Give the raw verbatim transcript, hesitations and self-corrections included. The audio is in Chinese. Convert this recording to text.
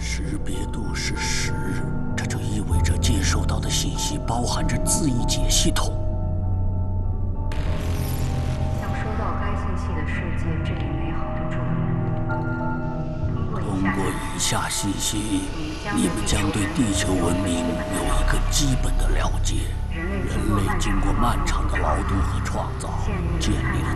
识别度是十，这就意味着接收到的信息包含着字义解系统。 想收到该信息的世界这一美好的祝福。 通过以下信息，你们将对地球文明有一个基本的了解。人类经过漫长的劳动和创造，建立了